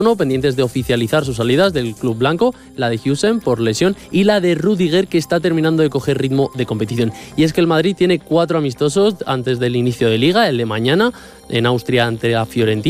pendientes de oficializar sus salidas del club blanco, la de Huijsen por lesión y la de Rüdiger, que está terminando de coger ritmo de competición. Y es que el Madrid tiene 4 amistosos antes del inicio de Liga, el de mañana en Austria ante la Fiorentina,